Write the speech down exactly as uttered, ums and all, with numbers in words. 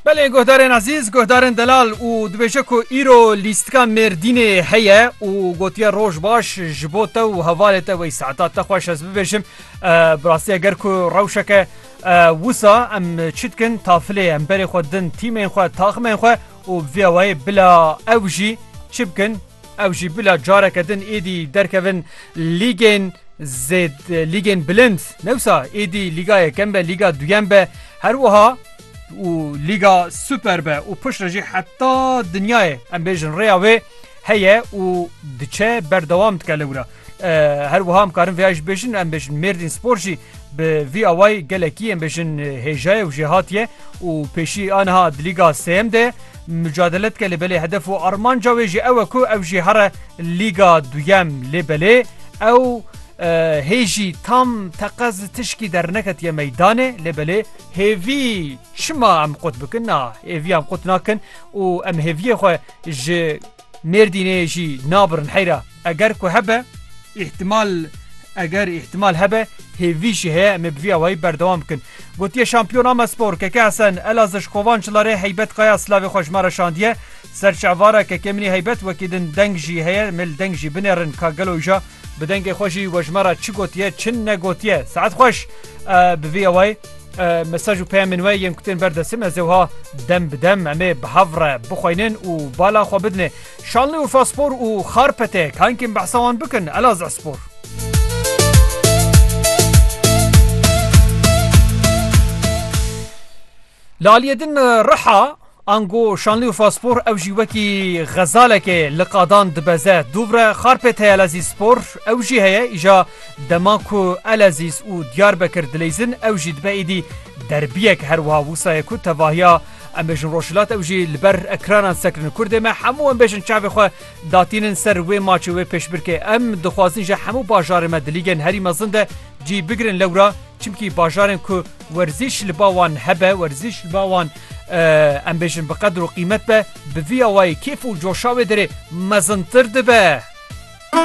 بله گهدارن عزیز گهدارن دلال و دبیشه که ایرو لیستکا مردین هیه و گوتیا روش باش جبوتا و حوالتا و ساعتات تخواش از ببیشم براستی اگر که روشک وسا ام چیتکن تافله ام بری خودن تیمین خواه تاخمین خواه و ویوای بلا اوجی چیبکن اوجی بلا جاره کدن ایدی درکوین لیگین زید لیگین بلند نوسا ایدی لیگا یکم به لیگا دویم به هر وها و لیگا سوپر به و پشت رجی حتی دنیای ام بیجن ریاوه هیه و دچه بردوام تکلورا هر وها هم کارن ویاج بیجن ام بیجن مردین سپورجی به وی آوای گلکی ام بیجن هجای و جهاتیه و پیشی آنها لیگا سیم ده مجادلت که لبلی هدف و ارمان جاوی جی او کو او جی هر لیگا دویم لبلی او هیجی تام تقاز تشکی در نکت یا میدانه لبلی هیوی شما ام قد بکن نه هیوی ام قد نکن و ام هیوی خواه جی مردینه جی نابرن حیره اگر که هبه احتمال اگر احتمال هبه هیویشی هی ام بوی اوی بردوام کن گوتیه شامپیون آم سپور که که اصلا الازش خوان چلاره حیبت قیا سلاوی خوش مارا شاندیه سرچعواره که کمینی حیبت وکیدن دنگ جی هی مل دنگ جی بنرن که گلو جا بدنگ خوشی وجمره چی گوتیه چن نگوتیه ساعت خوش بوی اوی مساج و پیام منوی یم کتن بردسم از اوها دم بدم امه بحفره بخوینن و بالا خو بدنه شانلی و فاسپور و خارپته کانکن بحثوان بکن الاز اسپور لالیدن رحا انگو شانلی و فاسپور او جی وکی غزاله که لقادان دبزه دوبره خارپت هی الازی سپور او جی هی ایجا دماکو الازیز و دیار بکر دلیزن او جی دبه ایدی دربیه که هر وها وصایه که تواهیا ام بیشن روشلات او جی لبر اکرانان سکرن کرده ما همو ام بیشن چاوی خواه داتینن سر وی ماچه وی پیش برکه ام دخوازین جا همو باجار مدلیگن هری مزنده جی بگرن لورا چمکی باجارن که ورزیش لباوان هبه ورزیش لباوان ام بیشن بقدر و قیمت به بوی آوائی کیف و جوشاوی داره مزنتر ده به